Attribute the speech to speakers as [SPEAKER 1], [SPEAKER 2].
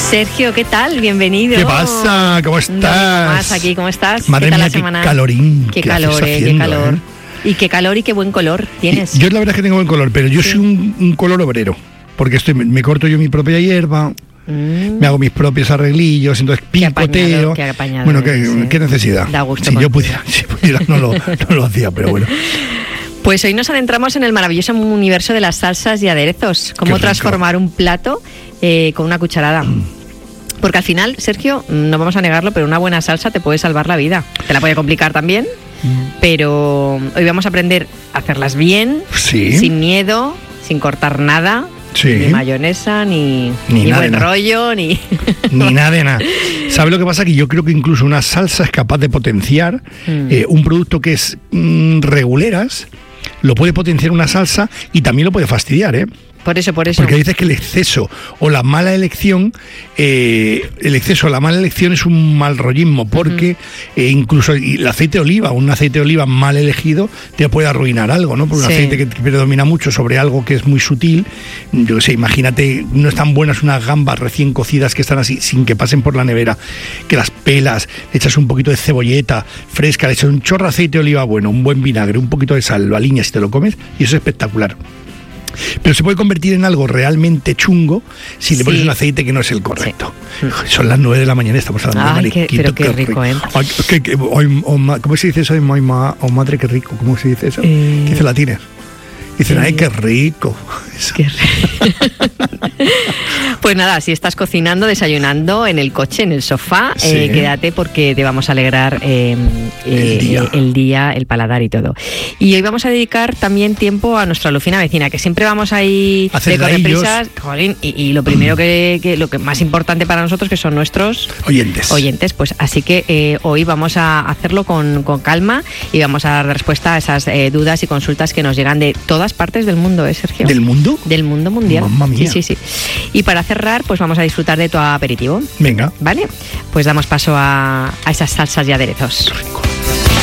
[SPEAKER 1] Sergio, ¿qué tal? Bienvenido.
[SPEAKER 2] ¿Qué pasa? ¿Cómo estás?
[SPEAKER 1] Más aquí, ¿cómo estás?
[SPEAKER 2] Madre
[SPEAKER 1] ¿Qué tal
[SPEAKER 2] mía,
[SPEAKER 1] la semana?
[SPEAKER 2] qué calorín.
[SPEAKER 1] Qué calor, qué calor. Y qué calor y qué buen color tienes.
[SPEAKER 2] Yo la verdad es que tengo buen color, pero yo soy un color obrero, porque me corto yo mi propia hierba, me hago mis propios arreglillos, entonces picoteo.
[SPEAKER 1] Qué apañado,
[SPEAKER 2] bueno, ¿qué necesidad?
[SPEAKER 1] Da gusto.
[SPEAKER 2] Si yo pudiera no lo hacía, pero bueno.
[SPEAKER 1] Pues hoy nos adentramos en el maravilloso universo de las salsas y aderezos. Cómo transformar un plato con una cucharada. Porque al final, Sergio, no vamos a negarlo, pero una buena salsa te puede salvar la vida. Te la puede complicar también, pero hoy vamos a aprender a hacerlas bien, sin miedo, sin cortar nada. Ni mayonesa, ni buen rollo, ni
[SPEAKER 2] nada de nada. ¿Sabes lo que pasa? Que yo creo que incluso una salsa es capaz de potenciar un producto que es reguleras, lo puede potenciar una salsa y también lo puede fastidiar, ¿eh?
[SPEAKER 1] Por eso.
[SPEAKER 2] Porque dices que el exceso o la mala elección, es un mal rollismo, porque incluso el aceite de oliva, un aceite de oliva mal elegido, te puede arruinar algo, ¿no? Porque un aceite que predomina mucho sobre algo que es muy sutil, yo qué sé, imagínate, no están buenas unas gambas recién cocidas que están así, sin que pasen por la nevera, que las pelas, le echas un poquito de cebolleta fresca, le echas un chorro de aceite de oliva bueno, un buen vinagre, un poquito de sal, lo aliñas y te lo comes, y eso es espectacular. Pero se puede convertir en algo realmente chungo si le pones un aceite que no es el correcto. Son las 9 de la mañana, estamos hablando de mariquito.
[SPEAKER 1] Pero qué rico, ¿eh?
[SPEAKER 2] ¿Cómo se dice eso? Madre, qué rico. ¿Cómo se dice eso? ¿Qué dice latines? Dicen, ¡ay, qué rico!
[SPEAKER 1] Qué rico. Pues nada, si estás cocinando, desayunando, en el coche, en el sofá, quédate porque te vamos a alegrar el día, el paladar y todo. Y hoy vamos a dedicar también tiempo a nuestra Lucina vecina, que siempre vamos ahí de correprisas, jolín, y lo primero lo que más importante para nosotros, que son nuestros oyentes, pues así que hoy vamos a hacerlo con calma y vamos a dar respuesta a esas dudas y consultas que nos llegan de todas partes del mundo, Sergio.
[SPEAKER 2] ¿Del mundo?
[SPEAKER 1] Del mundo mundial.
[SPEAKER 2] Mamma mía.
[SPEAKER 1] Sí. Y para cerrar, pues vamos a disfrutar de tu aperitivo.
[SPEAKER 2] Venga.
[SPEAKER 1] ¿Vale? Pues damos paso a esas salsas y aderezos.
[SPEAKER 2] Qué rico.